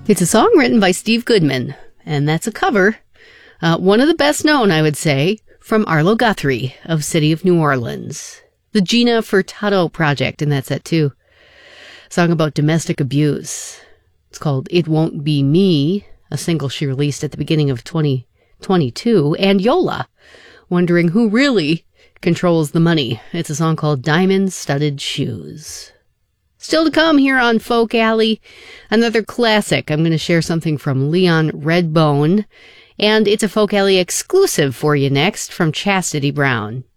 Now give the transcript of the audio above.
It's a song written by Steve Goodman, and that's a cover. One of the best known, I would say, from Arlo Guthrie of City of New Orleans. The Gina Furtado Project, and that's it too. Song about domestic abuse. It's called It Won't Be Me, a single she released at the beginning of 2022. And Yola, wondering who really controls the money. It's a song called Diamond Studded Shoes. Still to come here on Folk Alley, another classic. I'm going to share something from Leon Redbone, and it's a Folk Alley exclusive for you next from Chastity Brown.